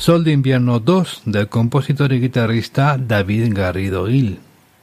Sol de invierno 2 del compositor y guitarrista David Garrido Gil.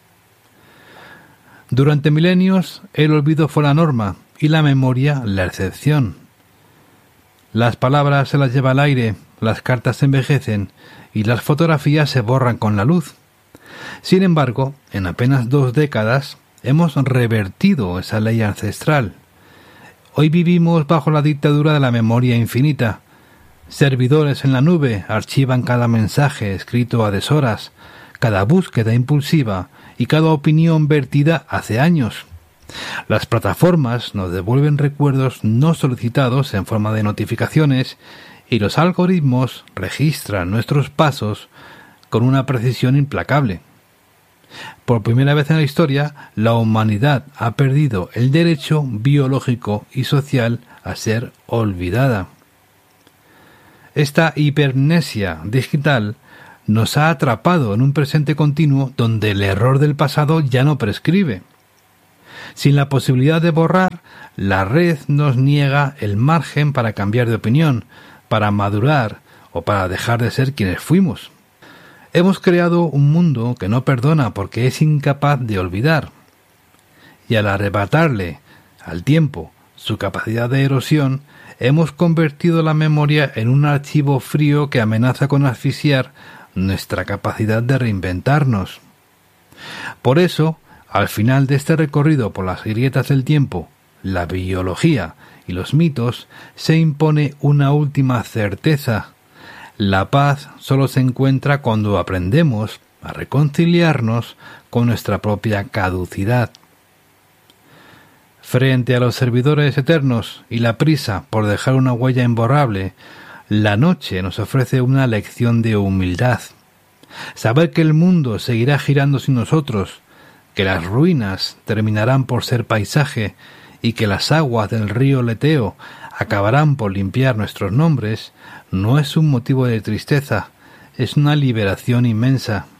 Durante milenios el olvido fue la norma y la memoria la excepción. Las palabras se las lleva el aire, las cartas se envejecen y las fotografías se borran con la luz. Sin embargo, en apenas 2 décadas hemos revertido esa ley ancestral. Hoy vivimos bajo la dictadura de la memoria infinita. Servidores en la nube archivan cada mensaje escrito a deshoras, cada búsqueda impulsiva y cada opinión vertida hace años. Las plataformas nos devuelven recuerdos no solicitados en forma de notificaciones y los algoritmos registran nuestros pasos con una precisión implacable. Por primera vez en la historia, la humanidad ha perdido el derecho biológico y social a ser olvidada. Esta hipermnesia digital nos ha atrapado en un presente continuo donde el error del pasado ya no prescribe. Sin la posibilidad de borrar, la red nos niega el margen para cambiar de opinión, para madurar o para dejar de ser quienes fuimos. Hemos creado un mundo que no perdona porque es incapaz de olvidar. Y al arrebatarle al tiempo su capacidad de erosión, hemos convertido la memoria en un archivo frío que amenaza con asfixiar nuestra capacidad de reinventarnos. Por eso, al final de este recorrido por las grietas del tiempo, la biología y los mitos, se impone una última certeza. La paz solo se encuentra cuando aprendemos a reconciliarnos con nuestra propia caducidad. Frente a los servidores eternos y la prisa por dejar una huella imborrable, la noche nos ofrece una lección de humildad. Saber que el mundo seguirá girando sin nosotros, que las ruinas terminarán por ser paisaje y que las aguas del río Leteo acabarán por limpiar nuestros nombres, no es un motivo de tristeza, es una liberación inmensa.